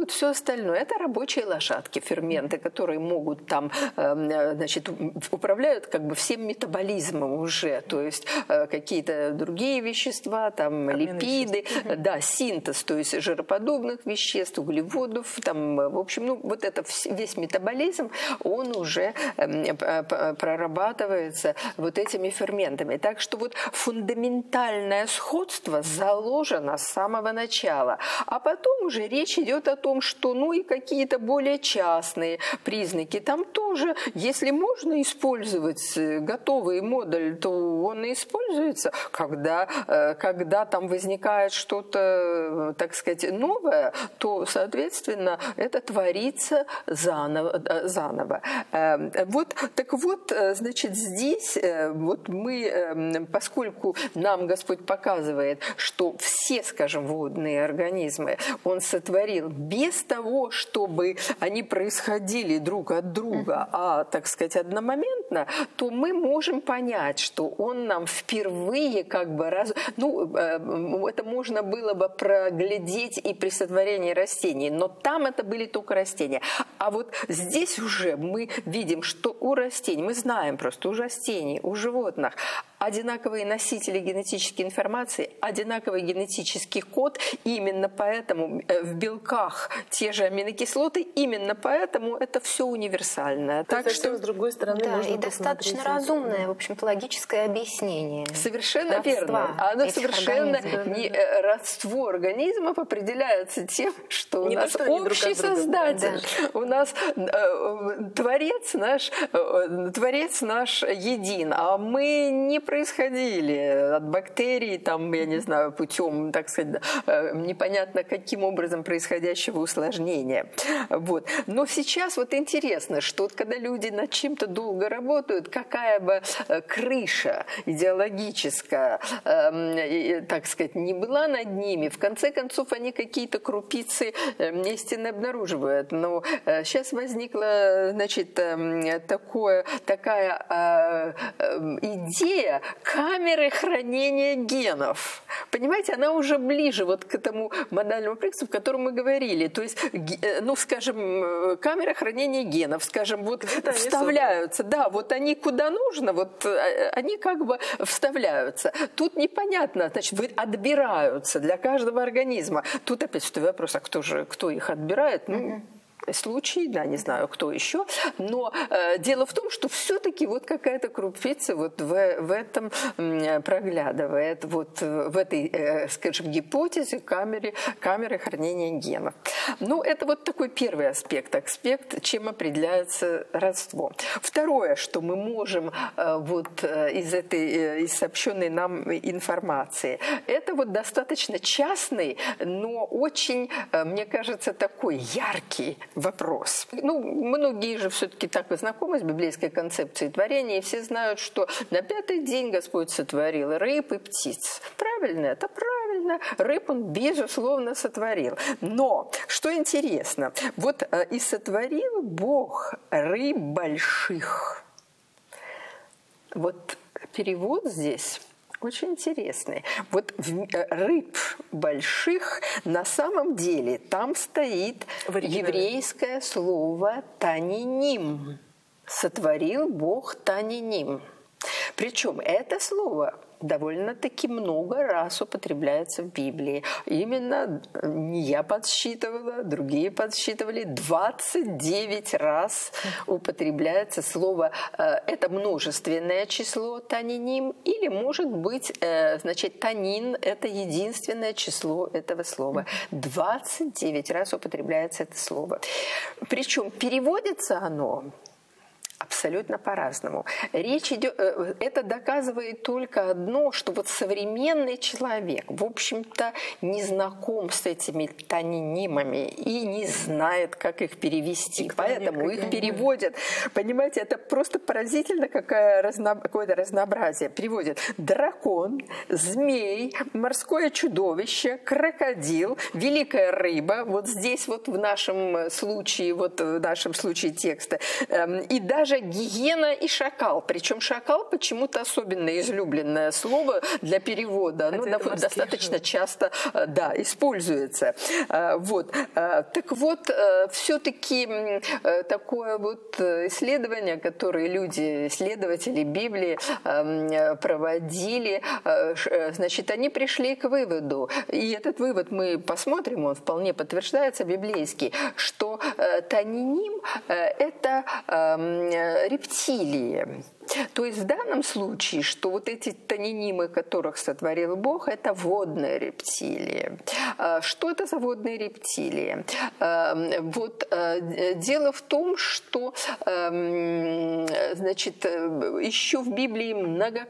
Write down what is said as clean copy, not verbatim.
вот все остальное. Это рабочие лошадки, ферменты, которые могут там, значит, управляют как бы всем метаболизмом уже, то есть какие-то другие вещества, там липиды, да, синтез, то есть жироподобных веществ, углеводов, там, в общем, ну, вот это весь метаболизм, он уже прорабатывается вот этими ферментами. Так что вот фундаментальное сходство заложено с самого начала. А потом уже речь идет о том, что, ну, и какие-то более частные признаки. Там тоже, если можно использовать готовый модуль, то он и используется, когда там возникает что-то, так сказать, новое, то, соответственно, это творится заново. Вот, так вот, значит, здесь вот мы, поскольку нам Господь показывает, что все, скажем, водные организмы Он сотворил без того, чтобы они происходили друг от друга, а, так сказать, одномоментно, то мы можем понять, что Он нам впервые как бы это можно было бы проглядеть и при сотворении растений, но там это были только растения. А вот здесь уже мы видим, что у растений, мы знаем просто у растений, у животных одинаковые носители генетической информации, одинаковый генетический код, и именно поэтому в белках те же аминокислоты, именно поэтому это все универсальное. Так что, с другой стороны, да, можно и достаточно разумное, в общем-то, логическое объяснение. Совершенно верно. Оно совершенно не родство организмов определяется тем, что у нас общий создатель, у нас Творец наш един, а мы не происходили от бактерий, там, я не знаю, путем, так сказать, непонятно каким образом происходящего усложнения. Вот. Но сейчас вот интересно, что вот когда люди над чем-то долго работают, какая бы крыша идеологическая, так сказать, не была над ними, в конце концов они какие-то крупицы истины обнаруживают. Но сейчас возникла, значит, такая идея камеры хранения генов. Понимаете, она уже ближе вот к этому модальному принципу, о котором мы говорили. То есть, ну, скажем, камера хранения генов, скажем, вот вставляются. Да, вот они куда нужно, вот они как бы вставляются. Тут непонятно, значит, отбираются для каждого организма. Тут опять встает вопрос, а кто их отбирает? Ну, случаи, да, не знаю, кто еще, но дело в том, что все-таки вот какая-то крупица вот в этом проглядывает, вот в этой, скажем, гипотезе камеры хранения генов. Ну, это вот такой первый аспект, чем определяется родство. Второе, что мы можем вот из сообщенной нам информации, это вот достаточно частный, но очень, мне кажется, такой яркий вопрос. Ну, многие же все-таки так и знакомы с библейской концепцией творения, и все знают, что на 5-й день Господь сотворил рыб и птиц. Правильно? Это правильно. Рыб Он, безусловно, сотворил. Но, что интересно, вот и сотворил Бог рыб больших. Вот перевод здесь очень интересный. Вот рыб больших на самом деле там стоит еврейское слово «таниним». Сотворил Бог «таниним». Причем это слово довольно-таки много раз употребляется в Библии. Именно не я подсчитывала, другие подсчитывали. 29 раз употребляется слово, это множественное число таниним, или может быть, значит, танин – это единственное число этого слова. 29 раз употребляется это слово. Причем переводится оно абсолютно по-разному. Речь идет, это доказывает только одно, что вот современный человек, в общем-то, не знаком с этими танинимами и не знает, как их перевести. Поэтому их переводят. Понимаете, это просто поразительно, какое-то разнообразие. Переводят дракон, змей, морское чудовище, крокодил, великая рыба. Вот здесь вот в нашем случае текста. И даже даже гиена и шакал. Причем шакал почему-то особенно излюбленное слово для перевода. Оно достаточно часто используется. Вот. Так вот, все-таки такое вот исследование, которое люди, исследователи Библии проводили, значит, они пришли к выводу, и этот вывод мы посмотрим, он вполне подтверждается библейский, что таниним – это рептилии. То есть в данном случае, что вот эти танинимы, которых сотворил Бог, это водные рептилии. Что это за водные рептилии? Вот дело в том, что, значит, еще в Библии многократно